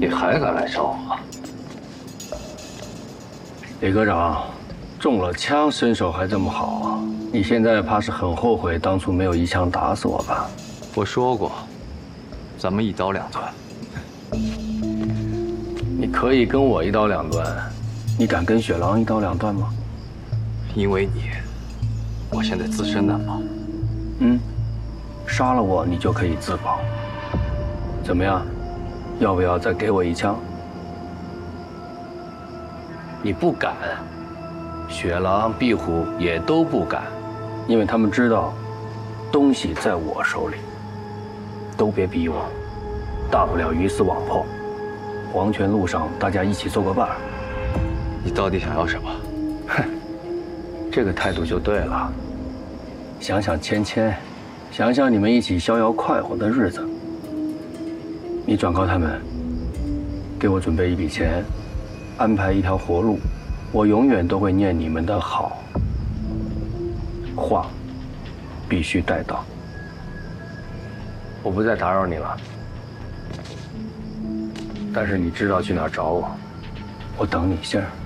你还敢来找我？ 李科长，中了枪，身手还这么好，你现在怕是很后悔当初没有一枪打死我吧？ 我说过，咱们一刀两断。 你可以跟我一刀两断，你敢跟雪狼一刀两断吗？ 因为你，我现在自身难保。 杀了我，你就可以自保。怎么样？要不要再给我一枪？你不敢，雪狼、壁虎也都不敢，因为他们知道，东西在我手里。都别逼我，大不了鱼死网破。黄泉路上大家一起做个伴儿。 你到底想要什么？ 哼，这个态度就对了。想想芊芊，想想你们一起逍遥快活的日子。你转告他们，给我准备一笔钱，安排一条活路，我永远都会念你们的好。话必须带到。我不再打扰你了，但是你知道去哪儿找我，我等你信儿。